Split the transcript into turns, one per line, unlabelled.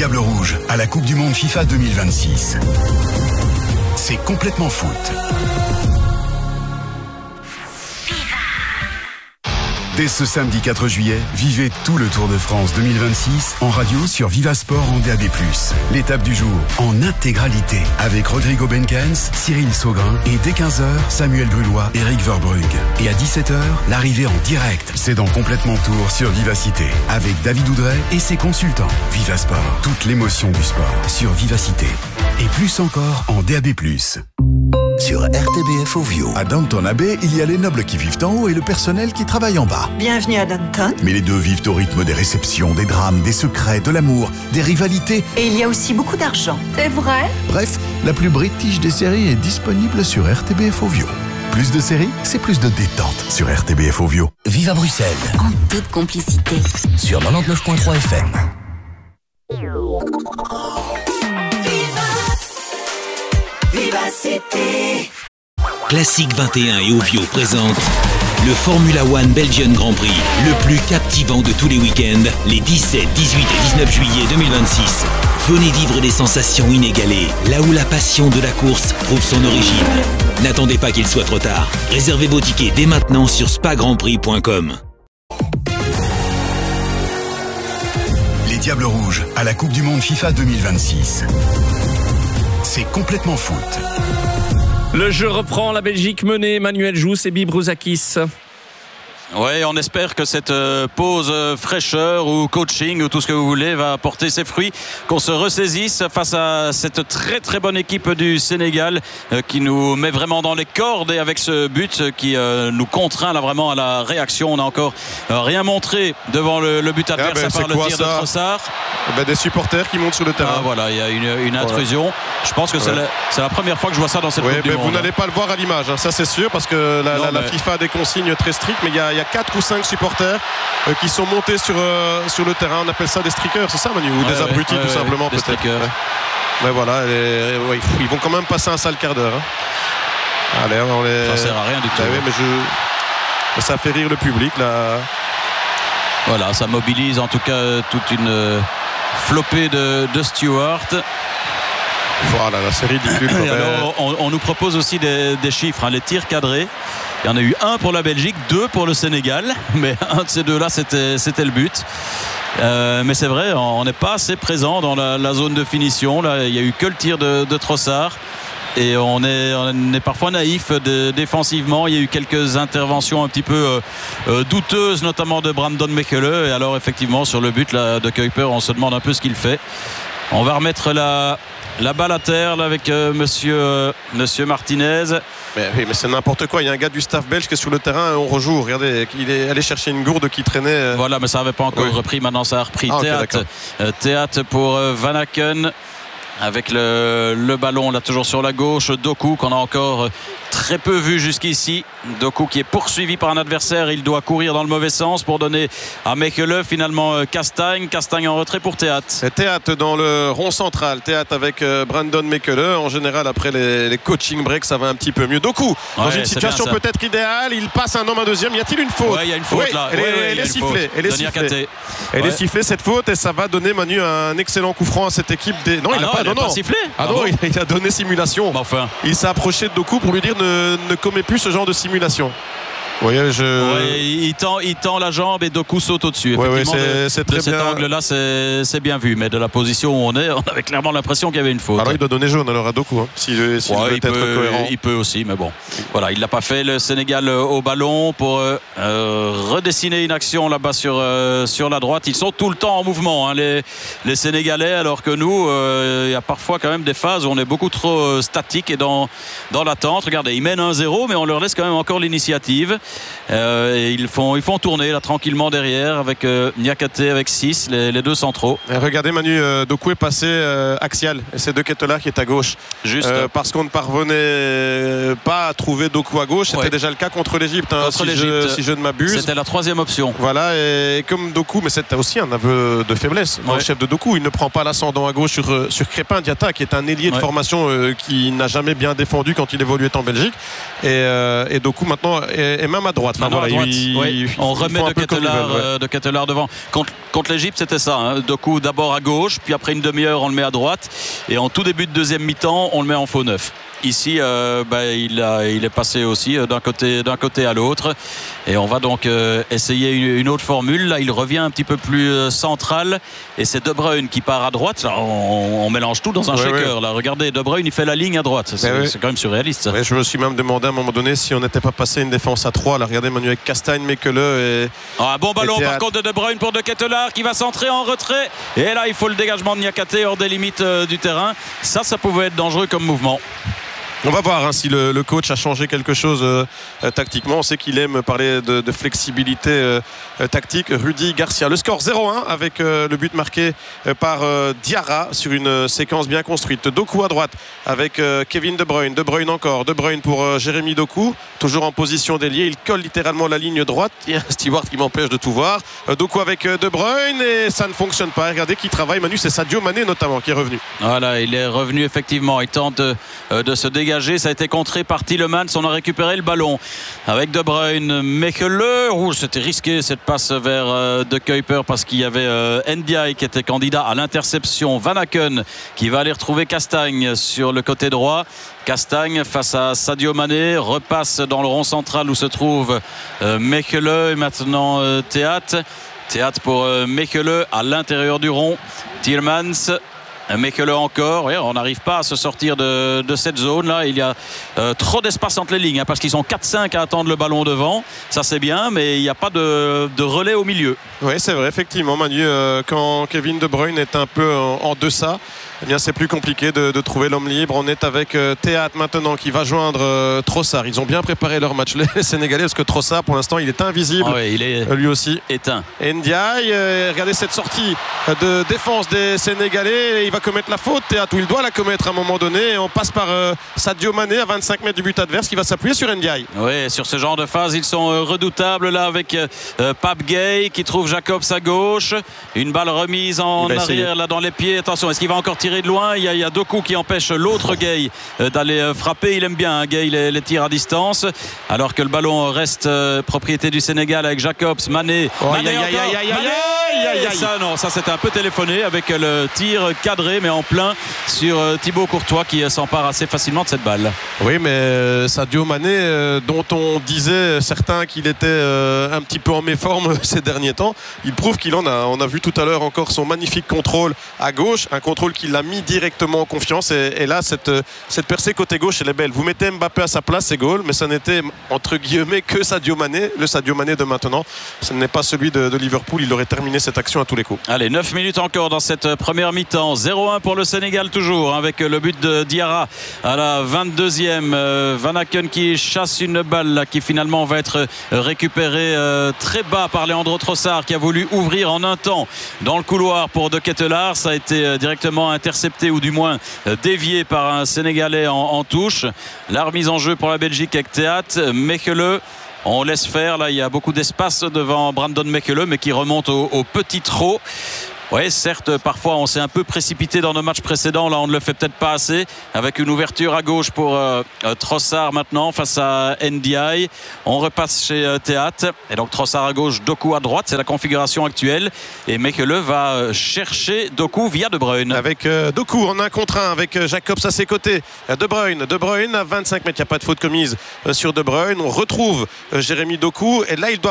Diables Rouges à la Coupe du Monde FIFA 2026. C'est complètement foot. Dès ce samedi 4 juillet, vivez tout le Tour de France 2026 en radio sur Viva Sport en DAB+. L'étape du jour en intégralité avec Rodrigo Benkens, Cyril Saugrin et dès 15h, Samuel Grulois, Eric Verbrugge. Et à 17h, l'arrivée en direct. C'est dans Complètement Tour sur Vivacité avec David Oudret et ses consultants. Viva Sport, toute l'émotion du sport sur Vivacité. Et plus encore en DAB+.
Sur RTBF Ovio.
À Downton Abbey, il y a les nobles qui vivent en haut et le personnel qui travaille en bas.
Bienvenue à Downton.
Mais les deux vivent au rythme des réceptions, des drames, des secrets, de l'amour, des rivalités.
Et il y a aussi beaucoup d'argent. C'est vrai?
Bref, la plus british des séries est disponible sur RTBF Ovio. Plus de séries, c'est plus de détente sur RTBF Ovio.
Viva Bruxelles.
En toute complicité.
Sur 99.3 FM.
Vivacité.
Classique 21 et Ovio présentent le Formula One Belgian Grand Prix, le plus captivant de tous les week-ends, les 17, 18 et 19 juillet 2026. Venez vivre des sensations inégalées, là où la passion de la course trouve son origine. N'attendez pas qu'il soit trop tard. Réservez vos tickets dès maintenant sur spagrandprix.com.
Les Diables Rouges à la Coupe du Monde FIFA 2026. C'est complètement foot.
Le jeu reprend, la Belgique menée, Manuel Jousse et Bibruzakis.
Oui, on espère que cette pause fraîcheur ou coaching ou tout ce que vous voulez va apporter ses fruits, qu'on se ressaisisse face à cette très très bonne équipe du Sénégal qui nous met vraiment dans les cordes et avec ce but qui nous contraint là vraiment à la réaction. On n'a encore rien montré devant le but adverse à part le tir de Trossard.
Des supporters qui montent sur le terrain.
Voilà, il y a une intrusion. Je pense que c'est la première fois que je vois ça dans cette Coupe du Monde.
Vous n'allez pas le voir à l'image, hein, ça c'est sûr, parce que la FIFA a des consignes très strictes, mais il y a 4 ou 5 supporters qui sont montés sur le terrain. On appelle ça des streakers, c'est ça Manu? Ou des abrutis tout simplement peut-être. Mais voilà, ils vont quand même passer un sale quart d'heure. Hein. Allez,
ça sert à rien du tout.
Mais ça fait rire le public là.
Voilà, ça mobilise en tout cas toute une flopée de Stewart.
Voilà, c'est ridicule.
Alors, on nous propose aussi des chiffres, hein, les tirs cadrés. Il y en a eu 1 pour la Belgique, 2 pour le Sénégal, mais un de ces deux-là c'était le but. Mais c'est vrai, on n'est pas assez présent dans la zone de finition. Là, il n'y a eu que le tir de Trossard. Et on est parfois naïf défensivement. Il y a eu quelques interventions un petit peu douteuses, notamment de Brandon Mekele. Et alors effectivement sur le but là, de Kuiper, on se demande un peu ce qu'il fait. On va remettre la balle à terre là, avec monsieur Martinez.
Mais c'est n'importe quoi. Il y a un gars du staff belge qui est sur le terrain et on rejoue. Regardez, il est allé chercher une gourde qui traînait.
Voilà, mais ça n'avait pas encore repris. Maintenant ça a repris. Théâtre pour Van Aken. Avec le ballon là toujours sur la gauche, Doku qu'on a encore très peu vu jusqu'ici. Doku qui est poursuivi par un adversaire, il doit courir dans le mauvais sens pour donner à Mekele. Finalement Castagne en retrait pour Théâtre.
Théâtre dans le rond central, Théâtre avec Brandon Mekele. En général après les coaching breaks ça va un petit peu mieux. Doku dans une situation peut-être idéale, il passe un homme à deuxième. Y a-t-il une faute?
Il y a une faute là.
Elle est sifflée. Elle est sifflée cette faute et ça va donner Manu un excellent coup franc à cette équipe non, il n'a pas
sifflé.
Il a donné simulation.
Enfin.
Il s'est approché de Doku pour lui dire ne commets plus ce genre de simulation.
Il tend la jambe et Doku saute au-dessus. Effectivement,
c'est très
de cet angle-là, c'est bien vu. Mais de la position où on est, on avait clairement l'impression qu'il y avait une faute.
Alors il doit donner jaune alors à Doku, hein, s'il veut être cohérent.
Il peut aussi, mais bon. Voilà, il l'a pas fait. Le Sénégal au ballon pour redessiner une action là-bas sur la droite. Ils sont tout le temps en mouvement, hein, les Sénégalais, alors que nous, il y a parfois quand même des phases où on est beaucoup trop statique et dans l'attente. Regardez, ils mènent 1-0, mais on leur laisse quand même encore l'initiative. Et ils font tourner là tranquillement derrière avec Niakate avec 6 les deux centraux.
Et regardez Manu, Doku est passé axial et c'est De Ketelaere qui est à gauche. Juste parce qu'on ne parvenait pas à trouver Doku à gauche. C'était déjà le cas contre l'Égypte, hein, si je ne m'abuse.
C'était la 3e option.
Voilà, et comme Doku, mais c'était aussi un aveu de faiblesse dans le chef de Doku. Il ne prend pas l'ascendant à gauche sur Crépin Diatta qui est un ailier de formation qui n'a jamais bien défendu quand il évoluait en Belgique. Et Doku maintenant est même même à droite.
Voilà, à droite. On remet de Ketelaar devant. Contre l'Égypte, c'était ça. Hein. Doku d'abord à gauche, puis après une demi-heure, on le met à droite. Et en tout début de deuxième mi-temps, on le met en faux neuf. Ici, il est passé aussi d'un côté à l'autre. Et on va donc essayer une autre formule. Là, il revient un petit peu plus central. Et c'est De Bruyne qui part à droite. Là, on mélange tout dans un shaker. Là, regardez, De Bruyne, il fait la ligne à droite. C'est quand même surréaliste. Ça.
Je me suis même demandé à un moment donné si on n'était pas passé une défense à 3. Là, regardez, Manu avec Castagne, Mekele et...
Un bon ballon par contre de Bruyne pour De Ketelaar qui va centrer en retrait. Et là, il faut le dégagement de Niakhaté hors des limites du terrain. Ça pouvait être dangereux comme mouvement.
On va voir si le coach a changé quelque chose tactiquement. On sait qu'il aime parler de flexibilité tactique. Rudy Garcia. Le score 0-1 avec le but marqué par Diarra sur une séquence bien construite. Doku à droite avec Kevin De Bruyne. De Bruyne encore. De Bruyne pour Jérémy Doku. Toujours en position d'ailier. Il colle littéralement la ligne droite. Il y a un steward qui m'empêche de tout voir. Doku avec De Bruyne et ça ne fonctionne pas. Regardez qui travaille. Manu, c'est Sadio Mané notamment qui est revenu.
Voilà, il est revenu effectivement. Il tente de se dégager. Ça a été contré par Tielemans. On a récupéré le ballon avec De Bruyne. Mekele, c'était risqué cette passe vers De Kuiper parce qu'il y avait Ndiaye qui était candidat à l'interception. Van Aken qui va aller retrouver Castagne sur le côté droit. Castagne face à Sadio Mané repasse dans le rond central où se trouve Mekele et maintenant Théâtre pour Mekele à l'intérieur du rond. Tielemans. Mekele encore, on n'arrive pas à se sortir de cette zone là. Il y a trop d'espace entre les lignes parce qu'ils sont 4-5 à attendre le ballon devant. Ça c'est bien, mais il n'y a pas de relais au milieu.
Oui, c'est vrai, effectivement, Manu. Quand Kevin De Bruyne est un peu en deçà, eh bien c'est plus compliqué de trouver l'homme libre. On est avec Théâtre maintenant qui va joindre Trossard. Ils ont bien préparé leur match les Sénégalais parce que Trossard pour l'instant il est invisible.
Il est
lui aussi
éteint.
Ndiaye, regardez cette sortie de défense des Sénégalais. Il va commettre la faute, Théâtre, où il doit la commettre à un moment donné. On passe par Sadio Mané à 25 mètres du but adverse qui va s'appuyer sur Ndiaye.
Oui, sur ce genre de phase ils sont redoutables là avec Pape Gueye qui trouve Jacobs à gauche. Une balle remise en arrière là dans les pieds. Attention, est-ce qu'il va encore tirer de loin? Il y a Doku qui empêche l'autre Gueye d'aller frapper. Il aime bien Gueye les tirs à distance alors que le ballon reste propriété du Sénégal avec Jacobs, Mané. Ça c'était un peu téléphoné avec le tir cadré mais en plein sur Thibaut Courtois qui s'empare assez facilement de cette balle.
Oui, mais Sadio Mané dont on disait certains qu'il était un petit peu en méforme ces derniers temps, il prouve qu'il en a. On a vu tout à l'heure encore son magnifique contrôle à gauche, un contrôle qui l'a mis directement en confiance et là cette percée côté gauche elle est belle. Vous mettez Mbappé à sa place, c'est goal, mais ça n'était entre guillemets que Sadio Mané, le Sadio Mané de maintenant. Ce n'est pas celui de Liverpool. Il aurait terminé cette action à tous les coups.
Allez, 9 minutes encore dans cette première mi-temps. 0-1 pour le Sénégal toujours avec le but de Diarra à la 22e. Van Aken qui chasse une balle là, qui finalement va être récupérée très bas par Leandro Trossard qui a voulu ouvrir en un temps dans le couloir pour De Ketelaar. Ça a été directement intercepté ou du moins dévié par un Sénégalais en touche. La remise en jeu pour la Belgique avec Théâtre. Mekele. On laisse faire, là il y a beaucoup d'espace devant Brandon Mekele mais qui remonte au petit trot. Oui, certes, parfois on s'est un peu précipité dans nos matchs précédents. Là, on ne le fait peut-être pas assez. Avec une ouverture à gauche pour Trossard maintenant face à Ndiaye. On repasse chez Théâtre. Et donc Trossard à gauche, Doku à droite. C'est la configuration actuelle. Et Mekele va chercher Doku via De Bruyne.
Avec Doku en 1 contre 1 avec Jacobs à ses côtés. De Bruyne à 25 mètres. Il n'y a pas de faute commise sur De Bruyne. On retrouve Jérémy Doku. Et là, il doit